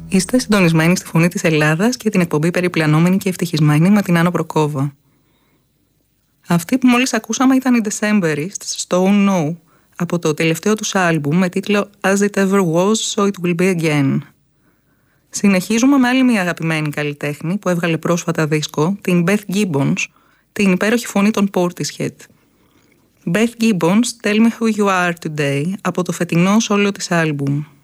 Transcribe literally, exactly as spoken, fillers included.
Είστε συντονισμένοι στη Φωνή της Ελλάδας και την εκπομπή Περιπλανόμενη και Ευτυχισμένη με την Άνω Προκόβα. Αυτή που μόλις ακούσαμε ήταν οι Decemberists στο Oh No, από το τελευταίο τους άλμπουμ με τίτλο As It Ever Was, So It Will Be Again. Συνεχίζουμε με άλλη μια αγαπημένη καλλιτέχνη που έβγαλε πρόσφατα δίσκο, την Beth Gibbons, την υπέροχη φωνή των Portishead. Beth Gibbons, Tell Me Who You Are Today, από το φετινό σόλο της άλμπουμ.